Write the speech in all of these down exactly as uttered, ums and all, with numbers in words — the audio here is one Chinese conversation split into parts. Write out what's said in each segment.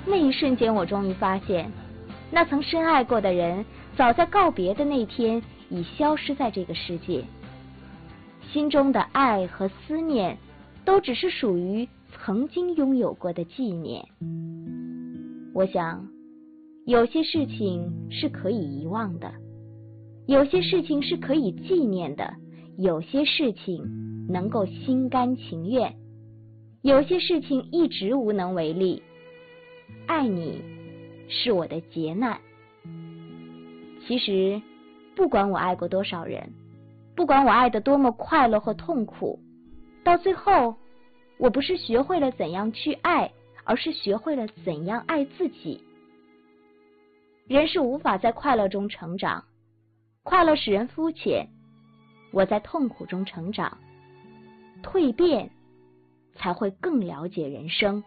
那一瞬间，我终于发现，那曾深爱过的人，早在告别的那天已消失在这个世界。心中的爱和思念，都只是属于曾经拥有过的纪念。我想，有些事情是可以遗忘的，有些事情是可以纪念的，有些事情能够心甘情愿，有些事情一直无能为力。爱你是我的劫难。其实不管我爱过多少人，不管我爱得多么快乐或痛苦，到最后我不是学会了怎样去爱，而是学会了怎样爱自己。人是无法在快乐中成长，快乐使人肤浅，我在痛苦中成长，蜕变才会更了解人生。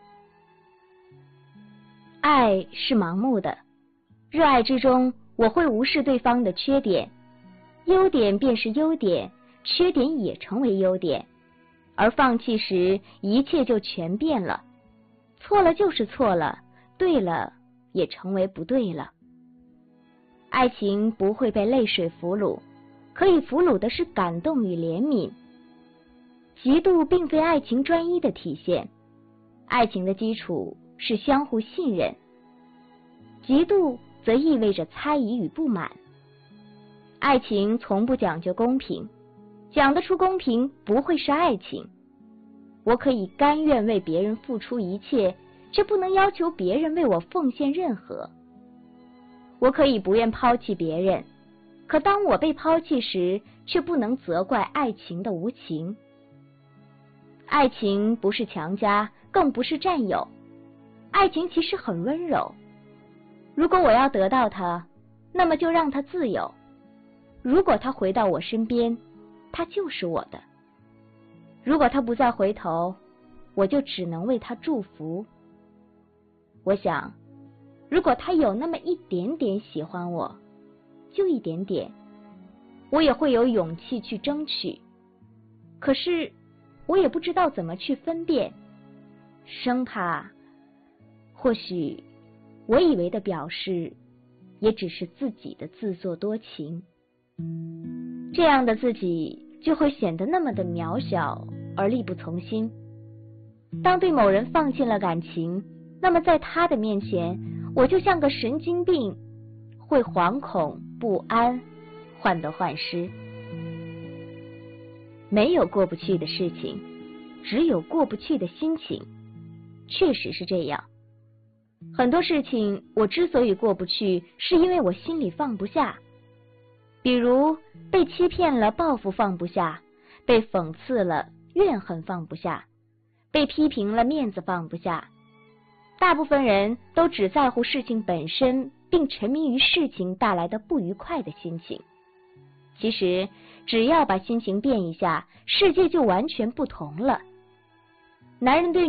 爱是盲目的，热爱之中我会无视对方的缺点，优点便是优点，缺点也成为优点，而放弃时一切就全变了，错了就是错了，对了也成为不对了。爱情不会被泪水俘虏，可以俘虏的是感动与怜悯。嫉妒并非爱情专一的体现，爱情的基础是相互信任，嫉妒则意味着猜疑与不满。爱情从不讲究公平，讲得出公平不会是爱情。我可以甘愿为别人付出一切，却不能要求别人为我奉献任何。我可以不愿抛弃别人，可当我被抛弃时，却不能责怪爱情的无情。爱情不是强加，更不是占有，爱情其实很温柔。如果我要得到它，那么就让它自由；如果它回到我身边，它就是我的；如果它不再回头，我就只能为它祝福。我想，如果他有那么一点点喜欢我，就一点点，我也会有勇气去争取。可是我也不知道怎么去分辨，生怕或许我以为的表示也只是自己的自作多情，这样的自己就会显得那么的渺小而力不从心。当对某人放弃了感情，那么在他的面前，我就像个神经病，会惶恐不安，患得患失。没有过不去的事情，只有过不去的心情。确实是这样，很多事情我之所以过不去，是因为我心里放不下。比如被欺骗了，报复放不下；被讽刺了，怨恨放不下；被批评了，面子放不下。大部分人都只在乎事情本身，并沉迷于事情带来的不愉快的心情。其实只要把心情变一下，世界就完全不同了。男人对